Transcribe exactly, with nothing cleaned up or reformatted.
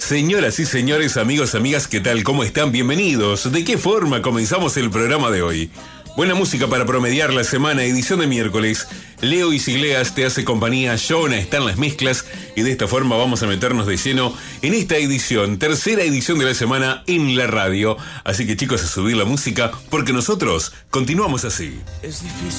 Señoras y señores, amigos, amigas, ¿qué tal? ¿Cómo están? Bienvenidos. ¿De qué forma comenzamos el programa de hoy? Buena música para promediar la semana, edición de miércoles. Leo Isigleas te hace compañía, Jonah está en las mezclas y de esta forma vamos a meternos de lleno en esta edición, tercera edición de la semana en la radio. Así que chicos, a subir la música porque nosotros continuamos así. Es difícil